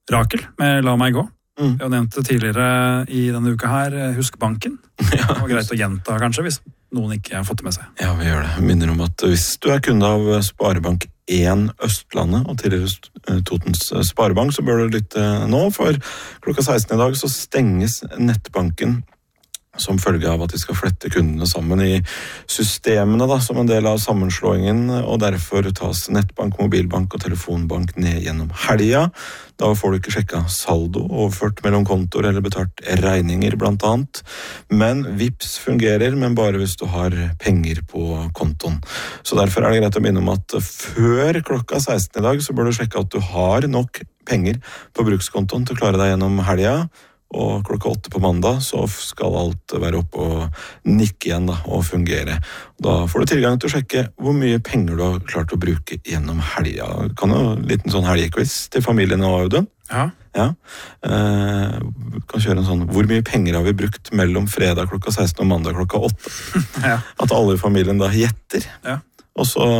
Rakel med La meg gå. Jeg har nevnt det tidligere i denne uka her, husk banken. Det var greit å gjenta kanskje, hvis noen ikke har fått det med seg. Ja, vi gjør det. Jeg minner om at hvis du kunde av Sparebank 1 Østlandet og tidligere Totens Sparebank, så bør du lytte nå, for klokka 16 i dag så stenges nettbanken som følge av at de skal flette kundene sammen i systemene da, som en del av sammenslåingen, og derfor tas nettbank, mobilbank og telefonbank ned gjennom helga. Da får du ikke sjekka saldo, overført mellom kontor eller betalt regninger blant annet. Men Vipps fungerer, men bare hvis du har penger på kontoen. Så derfor er det greit å minne om at før klokka 16 i dag så bør du sjekke at du har nok penger på brukskontoen til å klare deg gjennom helga. Og klokka 8 på mandag så skal alt være oppe og nikke igjen da, og fungere. Da får du tilgang til å sjekke hvor mye penger du har klart å bruke gjennom helga. Kan jo en liten sånn helgequiz til familien og Audun. Ja. Kan kjøre en sånn, hvor mye penger har vi brukt mellom fredag klokka 16 og mandag klokka 8? Ja. At alle i familien da gjetter. Ja. Og så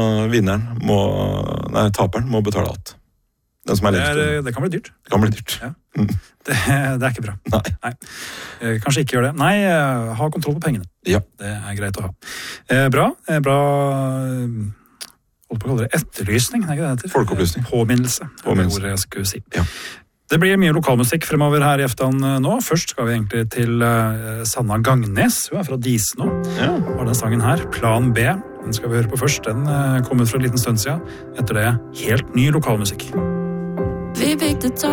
taperen må betale alt. Den som er det kan bli dyrt. Det kan bli dyrt. Ja. Det er ikke bra. Nei. Kanskje ikke gjør det. Nei, ha kontroll på pengene. Ja. Det er greit å ha. Bra. Holdt på å kalle det etterlysning, er ikke det heter? Folkeopplysning. Påminnelse. Ordet jeg skulle si. Ja. Det blir mye lokalmusikk fremover her i eftan nå. Først skal vi egentlig til Sanna Gangnes. Hun er fra Disnå. Ja. Og den sangen her, Plan B, den skal vi høre på først. Den kom ut for en liten stund siden. Etter det, helt ny lokalmusikk. Vi bygde